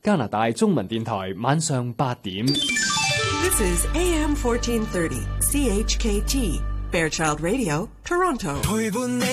加拿大中文電台晚上8點。 This is AM 1430 CHKT Fairchild Radio Toronto。